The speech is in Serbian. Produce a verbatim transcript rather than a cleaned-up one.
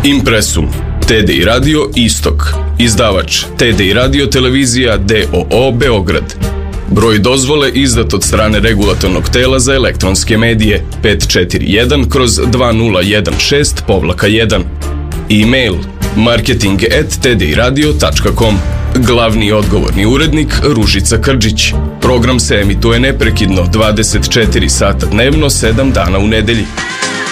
Impresum, T D I Radio Istok, izdavač T D I Radio Televizija D O O Beograd. Broj dozvole izdat od strane Regulatornog tela za elektronske medije pet četiri jedan kroz dva nula jedan šest jedan. E-mail marketing at t d i radio tačka com. Glavni odgovorni urednik Ružica Krđić. Program se emituje neprekidno dvadeset četiri sata dnevno, sedam dana u nedelji.